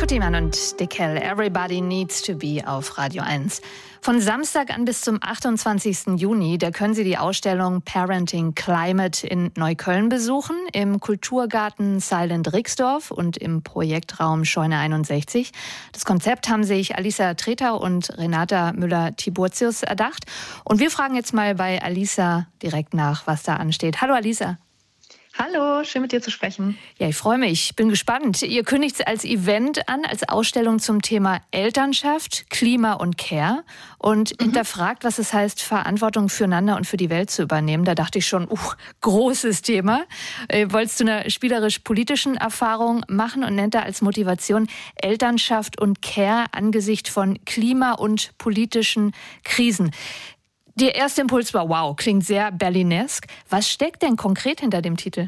Kuttimann und Dickel, Everybody Needs to Be auf Radio 1. Von Samstag an bis zum 28. Juni, da können Sie die Ausstellung Parenting Climate in Neukölln besuchen, im Kulturgarten Silent Rixdorf und im Projektraum Scheune 61. Das Konzept haben sich Alisa Treter und Renata Müller-Tiburtius erdacht. Und wir fragen jetzt mal bei Alisa direkt nach, was da ansteht. Hallo Alisa. Hallo, schön mit dir zu sprechen. Ja, ich freue mich, ich bin gespannt. Ihr kündigt es als Event an, als Ausstellung zum Thema Elternschaft, Klima und Care und hinterfragt, was es heißt, Verantwortung füreinander und für die Welt zu übernehmen. Da dachte ich schon, großes Thema. Wolltest du eine spielerisch-politischen Erfahrung machen und nennt da als Motivation Elternschaft und Care angesichts von Klima- und politischen Krisen. Der erste Impuls war, wow, klingt sehr berlinesk. Was steckt denn konkret hinter dem Titel?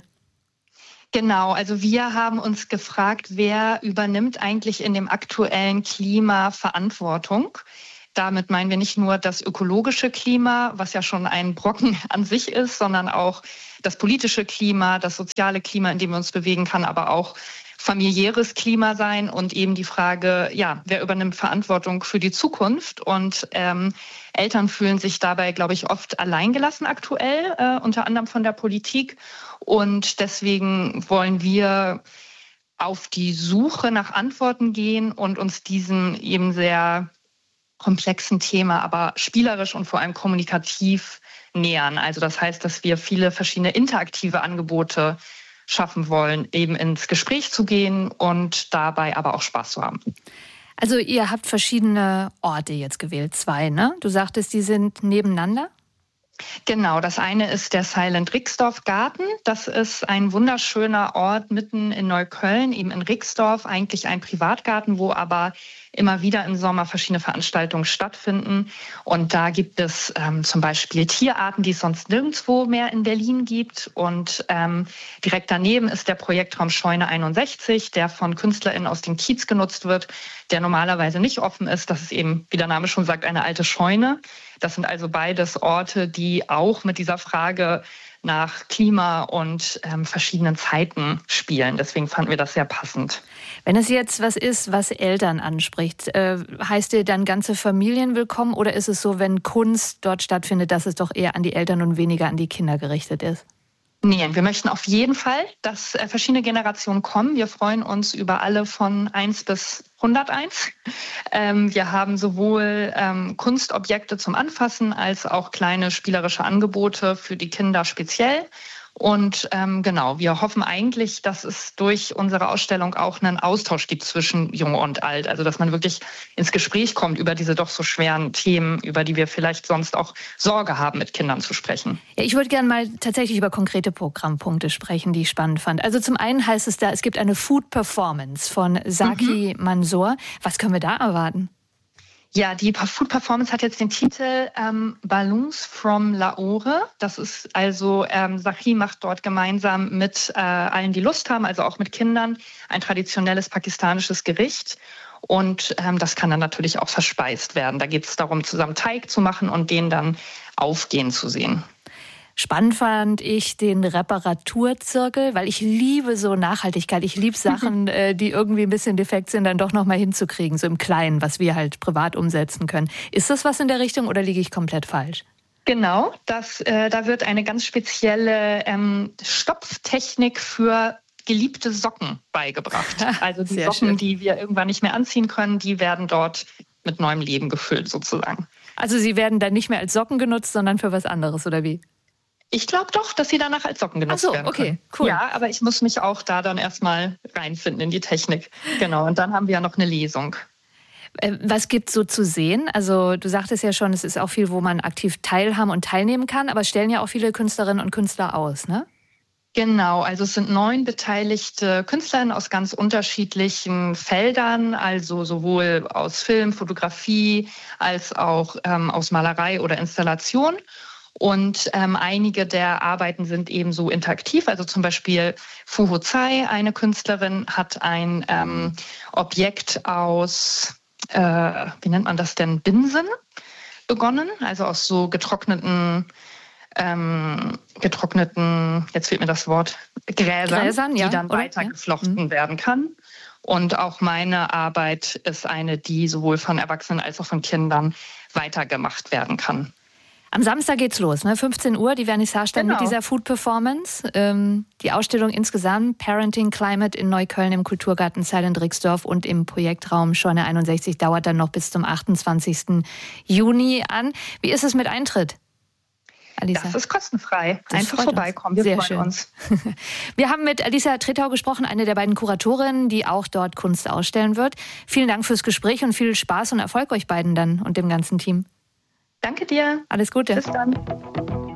Genau, also wir haben uns gefragt, wer übernimmt eigentlich in dem aktuellen Klima Verantwortung? Damit meinen wir nicht nur das ökologische Klima, was ja schon ein Brocken an sich ist, sondern auch das politische Klima, das soziale Klima, in dem wir uns bewegen, kann aber auch familiäres Klima sein und eben die Frage, ja, wer übernimmt Verantwortung für die Zukunft? Und Eltern fühlen sich dabei, glaube ich, oft alleingelassen aktuell, unter anderem von der Politik. Und deswegen wollen wir auf die Suche nach Antworten gehen und uns diesem eben sehr komplexen Thema, aber spielerisch und vor allem kommunikativ nähern. Also das heißt, dass wir viele verschiedene interaktive Angebote schaffen wollen, eben ins Gespräch zu gehen und dabei aber auch Spaß zu haben. Also ihr habt verschiedene Orte jetzt gewählt, 2, ne? Du sagtest, die sind nebeneinander? Genau, das eine ist der Silent Rixdorf Garten. Das ist ein wunderschöner Ort mitten in Neukölln, eben in Rixdorf, eigentlich ein Privatgarten, wo aber immer wieder im Sommer verschiedene Veranstaltungen stattfinden. Und da gibt es zum Beispiel Tierarten, die es sonst nirgendwo mehr in Berlin gibt. Und direkt daneben ist der Projektraum Scheune 61, der von KünstlerInnen aus dem Kiez genutzt wird, der normalerweise nicht offen ist. Das ist eben, wie der Name schon sagt, eine alte Scheune. Das sind also beides Orte, die auch mit dieser Frage nach Klima und verschiedenen Zeiten spielen. Deswegen fanden wir das sehr passend. Wenn es jetzt was ist, was Eltern anspricht, heißt ihr dann ganze Familien willkommen oder ist es so, wenn Kunst dort stattfindet, dass es doch eher an die Eltern und weniger an die Kinder gerichtet ist? Nee, wir möchten auf jeden Fall, dass verschiedene Generationen kommen. Wir freuen uns über alle von 1 bis 101. Wir haben sowohl Kunstobjekte zum Anfassen als auch kleine spielerische Angebote für die Kinder speziell. Und genau, wir hoffen eigentlich, dass es durch unsere Ausstellung auch einen Austausch gibt zwischen Jung und Alt. Also dass man wirklich ins Gespräch kommt über diese doch so schweren Themen, über die wir vielleicht sonst auch Sorge haben, mit Kindern zu sprechen. Ja, ich würde gerne mal tatsächlich über konkrete Programmpunkte sprechen, die ich spannend fand. Also zum einen heißt es da, es gibt eine Food Performance von Zaki Mansour. Was können wir da erwarten? Ja, die Food Performance hat jetzt den Titel Balloons from Lahore. Das ist also, Zaki macht dort gemeinsam mit allen, die Lust haben, also auch mit Kindern, ein traditionelles pakistanisches Gericht. Und das kann dann natürlich auch verspeist werden. Da geht es darum, zusammen Teig zu machen und den dann aufgehen zu sehen. Spannend fand ich den Reparaturzirkel, weil ich liebe so Nachhaltigkeit. Ich liebe Sachen, die irgendwie ein bisschen defekt sind, dann doch noch mal hinzukriegen, so im Kleinen, was wir halt privat umsetzen können. Ist das was in der Richtung oder liege ich komplett falsch? Genau, da wird eine ganz spezielle Stopftechnik für geliebte Socken beigebracht. Also die Socken, schön, die wir irgendwann nicht mehr anziehen können, die werden dort mit neuem Leben gefüllt sozusagen. Also sie werden dann nicht mehr als Socken genutzt, sondern für was anderes, oder wie? Ich glaube doch, dass sie danach als Socken genutzt werden können. Okay, cool. Ja, aber ich muss mich auch da dann erstmal reinfinden in die Technik. Genau, und dann haben wir ja noch eine Lesung. Was gibt es so zu sehen? Also du sagtest ja schon, es ist auch viel, wo man aktiv teilhaben und teilnehmen kann, aber es stellen ja auch viele Künstlerinnen und Künstler aus, ne? Genau, also es sind 9 beteiligte Künstlerinnen aus ganz unterschiedlichen Feldern, also sowohl aus Film, Fotografie als auch aus Malerei oder Installation. Und einige der Arbeiten sind eben so interaktiv. Also zum Beispiel Fuho Tsai, eine Künstlerin, hat ein Objekt aus, wie nennt man das denn, Binsen begonnen. Also aus so getrockneten getrockneten, jetzt fehlt mir das Wort, Gräsern, ja, die dann weiter geflochten werden kann. Und auch meine Arbeit ist eine, die sowohl von Erwachsenen als auch von Kindern weitergemacht werden kann. Am Samstag geht's los, ne? 15 Uhr, die Vernissage dann mit dieser Food Performance. Die Ausstellung insgesamt, Parenting Climate in Neukölln im Kulturgarten Zeilen-Rixdorf und im Projektraum Scheune 61 dauert dann noch bis zum 28. Juni an. Wie ist es mit Eintritt? Alicia? Das ist kostenfrei. Einfach vorbeikommen. Wir freuen uns. Wir haben mit Alicia Tretau gesprochen, eine der beiden Kuratorinnen, die auch dort Kunst ausstellen wird. Vielen Dank fürs Gespräch und viel Spaß und Erfolg euch beiden dann und dem ganzen Team. Danke dir. Alles Gute. Bis dann.